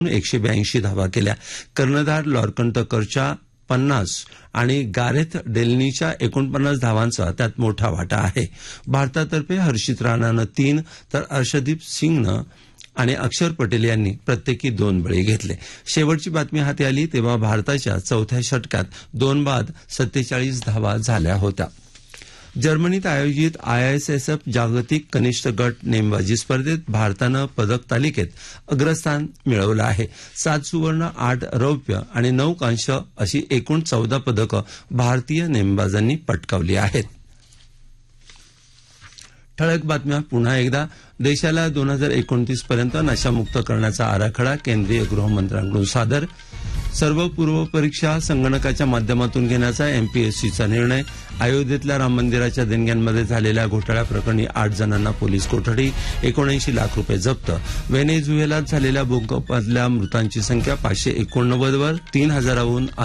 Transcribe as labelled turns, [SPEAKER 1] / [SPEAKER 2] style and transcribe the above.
[SPEAKER 1] 182 धावा केल्या. कर्णधार लॉर्कन-टकरच्या 50 आणि गारेथ डेलनीच्या 49 धावांचा त्यात मोठा वाटा आहे. भारतातर्फे हर्षित राणानं 3 तर अर्शदीप सिंगनं आणि अक्षर पटेल यांनी प्रत्येकी 2 बळी घेतले. शेवटची बातमी हाती आली तेव्हा भारताच्या चौथ्या षटकात 2 बाद 47 धावा झाल्या होत्या. जर्मनीत आयोजित ISSF जागतिक कनिष्ठ गट नेमबाजी स्पर्धेत भारतानं पदक तालिकेत अग्रस्थान मिळवलं आहे. 7 सुवर्ण, 8 रौप्य आणि 9 कांस्य अशी एकूण 14 पदकं भारतीय नेमबाजांनी पटकावली आहेत. ठळक बातम्या पुन्हा एकदा. देशाला 2029 पर्यंत नशामुक्त करण्याचा आराखडा केंद्रीय गृहमंत्र्यांकडून सादर. सर्व पूर्व परीक्षा संगणकाच्या माध्यमातून घेण्याचा MPSCचा निर्णय. अयोध्येतल्या राम मंदिराच्या देणग्यांमध्ये झालेल्या घोटाळ्याप्रकरणी 8 जणांना पोलीस कोठडी. 79 लाख रुपये जप्त. व्हेनेझुएलात झालेल्या भूकंपातल्या मृतांची संख्या 589 वर. 3,000हून